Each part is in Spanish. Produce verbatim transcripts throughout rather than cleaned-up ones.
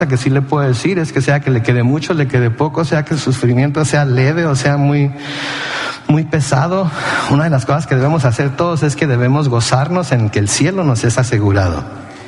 que sí le puedo decir es que sea que le quede mucho, le quede poco, sea que el sufrimiento sea leve o sea muy, muy pesado, una de las cosas que debemos hacer todos es que debemos gozarnos en que el cielo nos es asegurado.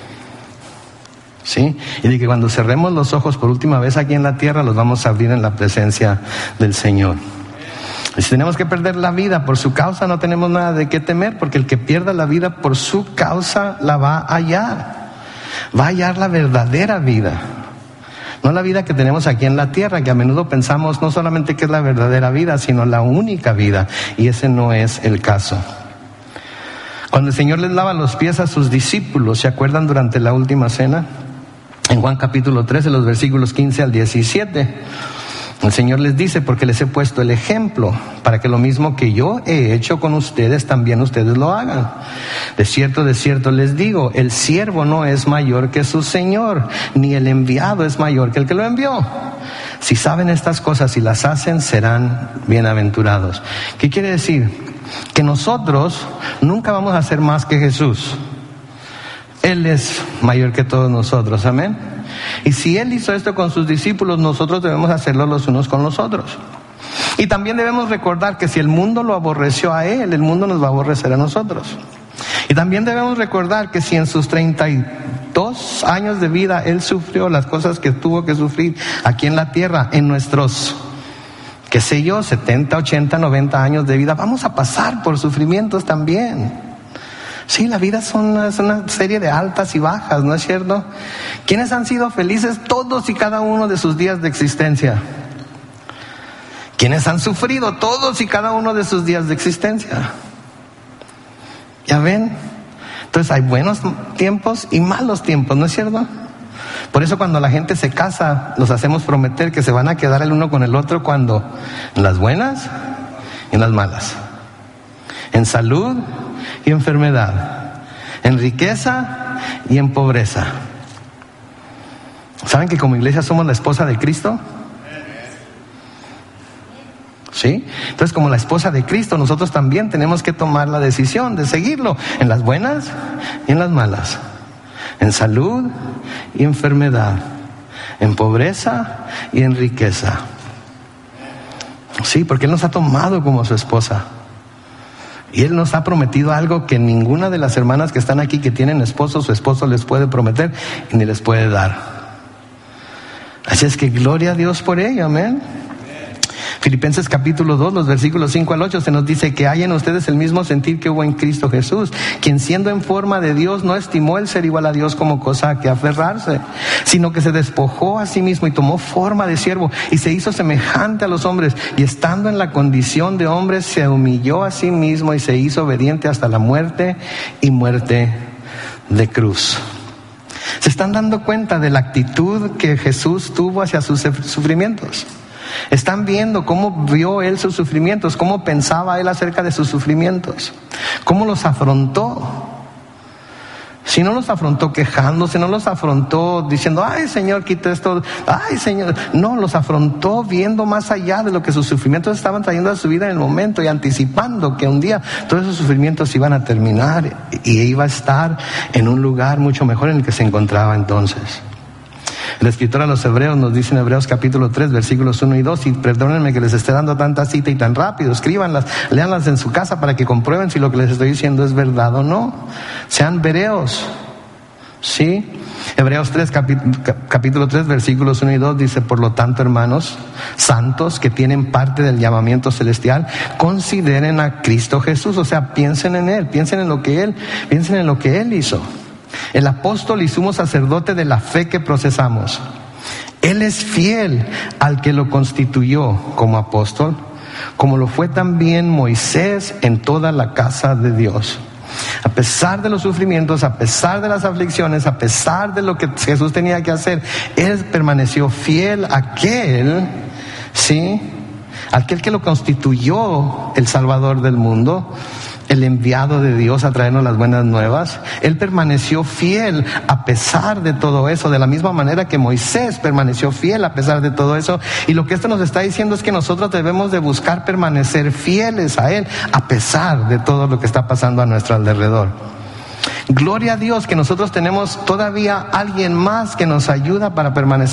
¿Sí? Y de que cuando cerremos los ojos por última vez aquí en la tierra, los vamos a abrir en la presencia del Señor. Y si tenemos que perder la vida por su causa, no tenemos nada de qué temer, porque el que pierda la vida por su causa la va a hallar. Va a hallar la verdadera vida. No la vida que tenemos aquí en la tierra, que a menudo pensamos no solamente que es la verdadera vida, sino la única vida. Y ese no es el caso. Cuando el Señor les lava los pies a sus discípulos, ¿se acuerdan durante la última cena? En Juan capítulo trece, los versículos quince al diecisiete. El Señor les dice, porque les he puesto el ejemplo, para que lo mismo que yo he hecho con ustedes, también ustedes lo hagan. De cierto, de cierto les digo, el siervo no es mayor que su Señor, ni el enviado es mayor que el que lo envió. Si saben estas cosas y las hacen, serán bienaventurados. ¿Qué quiere decir? Que nosotros nunca vamos a ser más que Jesús. Él es mayor que todos nosotros, amén. Y si Él hizo esto con sus discípulos, nosotros debemos hacerlo los unos con los otros. Y también debemos recordar que si el mundo lo aborreció a Él, el mundo nos va a aborrecer a nosotros. Y también debemos recordar que si en sus treinta y dos años de vida Él sufrió las cosas que tuvo que sufrir aquí en la tierra, en nuestros, qué sé yo, setenta, ochenta, noventa años de vida, vamos a pasar por sufrimientos también. Sí, la vida es una, es una serie de altas y bajas, ¿no es cierto? ¿Quiénes han sido felices todos y cada uno de sus días de existencia? ¿Quiénes han sufrido todos y cada uno de sus días de existencia? ¿Ya ven? Entonces hay buenos tiempos y malos tiempos, ¿no es cierto? Por eso cuando la gente se casa, los hacemos prometer que se van a quedar el uno con el otro cuando, en las buenas y en las malas, en salud y enfermedad, en riqueza y en pobreza. ¿Saben que como iglesia somos la esposa de Cristo? ¿Sí? Entonces, como la esposa de Cristo, nosotros también tenemos que tomar la decisión de seguirlo en las buenas y en las malas, en salud y enfermedad, en pobreza y en riqueza. Sí, porque Él nos ha tomado como su esposa. Y Él nos ha prometido algo que ninguna de las hermanas que están aquí que tienen esposo, su esposo les puede prometer y ni les puede dar. Así es que gloria a Dios por ello, amén. Filipenses capítulo dos, los versículos cinco al ocho, se nos dice que hay en ustedes el mismo sentir que hubo en Cristo Jesús, quien siendo en forma de Dios no estimó el ser igual a Dios como cosa a que aferrarse, sino que se despojó a sí mismo y tomó forma de siervo y se hizo semejante a los hombres, y estando en la condición de hombre se humilló a sí mismo y se hizo obediente hasta la muerte y muerte de cruz. ¿Se están dando cuenta de la actitud que Jesús tuvo hacia sus sufrimientos? Están viendo cómo vio Él sus sufrimientos, cómo pensaba Él acerca de sus sufrimientos, cómo los afrontó. Si no los afrontó quejándose, no los afrontó diciendo, ay Señor, quita esto, ay Señor. No, los afrontó viendo más allá de lo que sus sufrimientos estaban trayendo a su vida en el momento y anticipando que un día todos esos sufrimientos iban a terminar y iba a estar en un lugar mucho mejor en el que se encontraba entonces. El escritor a los Hebreos nos dice en Hebreos capítulo tres, versículos uno y dos, y perdónenme que les esté dando tanta cita y tan rápido, escríbanlas, léanlas en su casa para que comprueben si lo que les estoy diciendo es verdad o no. Sean bereos, ¿sí? Hebreos tres, capítulo tres, versículos uno y dos dice, por lo tanto, hermanos santos que tienen parte del llamamiento celestial, consideren a Cristo Jesús, o sea, piensen en Él, piensen en lo que Él, piensen en lo que Él hizo. El apóstol y sumo sacerdote de la fe que procesamos. Él es fiel al que lo constituyó como apóstol, como lo fue también Moisés en toda la casa de Dios. A pesar de los sufrimientos, a pesar de las aflicciones, a pesar de lo que Jesús tenía que hacer, Él permaneció fiel a aquel, ¿sí? Aquel que lo constituyó el Salvador del mundo, el enviado de Dios a traernos las buenas nuevas. Él permaneció fiel a pesar de todo eso, de la misma manera que Moisés permaneció fiel a pesar de todo eso. Y lo que esto nos está diciendo es que nosotros debemos de buscar permanecer fieles a Él a pesar de todo lo que está pasando a nuestro alrededor. Gloria a Dios que nosotros tenemos todavía alguien más que nos ayuda para permanecer